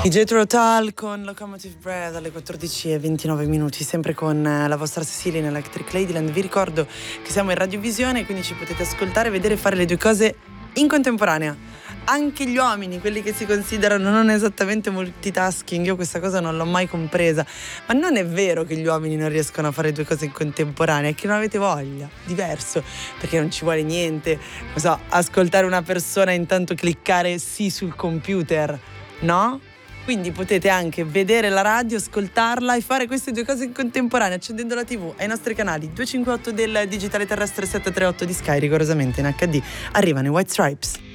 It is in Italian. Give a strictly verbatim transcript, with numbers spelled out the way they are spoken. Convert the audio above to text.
I Jethro Tull con Locomotive Breath alle quattordici e ventinove minuti, sempre con la vostra Cecilia in Electric Ladyland. Vi ricordo che siamo in radiovisione, quindi ci potete ascoltare, vedere e fare le due cose in contemporanea. Anche gli uomini, quelli che si considerano non esattamente multitasking, io questa cosa non l'ho mai compresa, ma non è vero che gli uomini non riescono a fare due cose in contemporanea, è che non avete voglia, diverso, perché non ci vuole niente, non so, ascoltare una persona e intanto cliccare sì sul computer, no? Quindi potete anche vedere la radio, ascoltarla e fare queste due cose in contemporanea, accendendo la tivù ai nostri canali duecentocinquantotto del digitale terrestre, settecentotrentotto di Sky, rigorosamente in acca di. Arrivano i White Stripes.